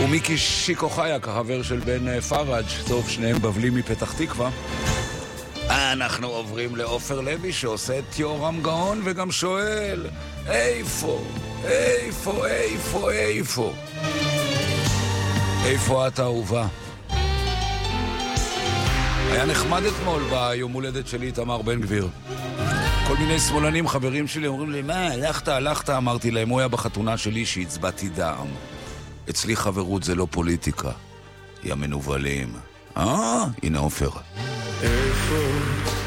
ומיקי שיקו חייק, החבר של בן פראג', טוב, שניהם בבלים מפתח תקווה. אנחנו עוברים לאופר לוי שעושה את יורם גאון וגם שואל איפה, איפה, איפה, איפה איפה את אהובה? היה נחמד אתמול ביום הולדת שלי תמר בן גביר. כל מיני שמאלנים חברים שלי אומרים לי, מה, הלכת? אמרתי להם, הוא היה בחתונה שלי שהצבעתי דם. אצלי חברות זה לא פוליטיקה, היא המנובלים. הנה אופר. איפה